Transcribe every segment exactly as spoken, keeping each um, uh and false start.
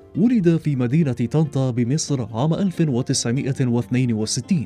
ولد في مدينة طنطا بمصر عام ألف وتسعمائة واثنين وستين.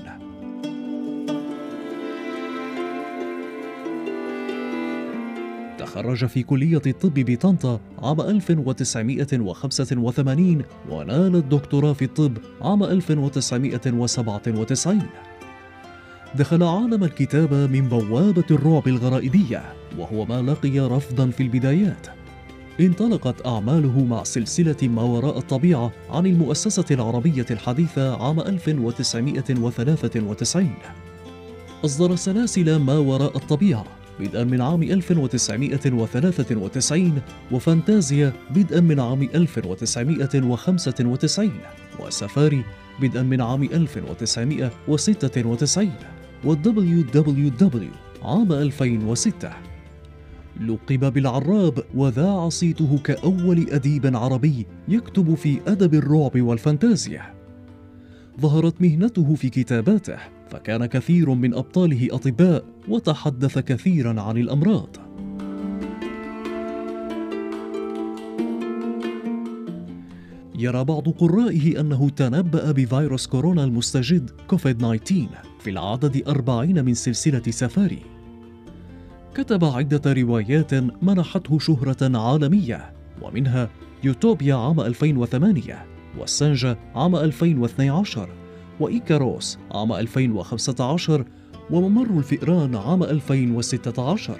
تخرج في كلية الطب بطنطا عام ألف وتسعمائة وخمسة وثمانين ونال الدكتوراه في الطب عام ألف وتسعمائة وسبعة وتسعين. دخل عالم الكتابة من بوابة الرعب الغرائبية، وهو ما لقي رفضا في البدايات. انطلقت أعماله مع سلسلة ما وراء الطبيعة عن المؤسسة العربية الحديثة عام ألف وتسعمائة وثلاثة وتسعين. أصدر سلاسل ما وراء الطبيعة بدءا من عام ألف وتسعمائة وثلاثة وتسعين، وفانتازيا بدءا من عام ألف وتسعمائة وخمسة وتسعين، وسفاري بدءا من عام ألف وتسعمائة وستة وتسعين، والدبليو دبليو دبليو عام ألفين وستة. لقب بالعراب، وذاع صيته كأول أديب عربي يكتب في أدب الرعب والفانتازيا. ظهرت مهنته في كتاباته، فكان كثير من أبطاله أطباء، وتحدث كثيرا عن الأمراض. يرى بعض قرائه أنه تنبأ بفيروس كورونا المستجد كوفيد تسعة عشر في العدد أربعين من سلسلة سفاري. كتب عدة روايات منحته شهرة عالمية، ومنها يوتوبيا عام ألفين وثمانية، والسنجة عام ألفين واثني عشر، وإيكاروس عام ألفين وخمسة عشر، وممر الفئران عام ألفين وستة عشر.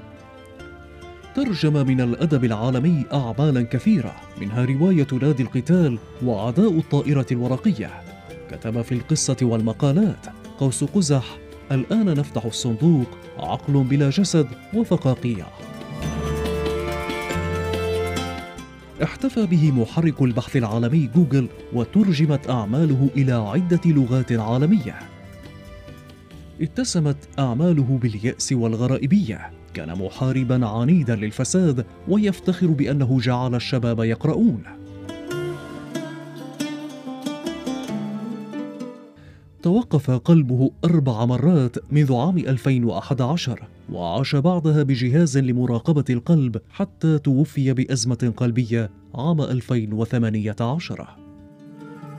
ترجم من الأدب العالمي أعمالا كثيرة، منها رواية نادي القتال وعداء الطائرة الورقية. كتب في القصة والمقالات قوس قزح، الآن نفتح الصندوق، عقل بلا جسد، وفقاقيع. احتفى به محرك البحث العالمي جوجل، وترجمت أعماله إلى عدة لغات عالمية. اتسمت أعماله باليأس والغرائبية. كان محاربا عنيدا للفساد، ويفتخر بأنه جعل الشباب يقرؤون. توقف قلبه أربع مرات منذ عام ألفين وأحد عشر، وعاش بعدها بجهاز لمراقبة القلب حتى توفي بأزمة قلبية عام ألفين وثمانية عشر.